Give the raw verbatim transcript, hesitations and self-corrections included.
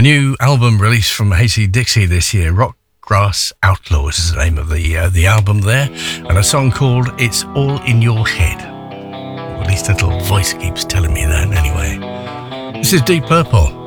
A new album released from A C Dixie this year, Rock Grass Outlaws is the name of the uh, the album there, and a song called It's All in Your Head. Or at least that little voice keeps telling me that anyway. This is Deep Purple.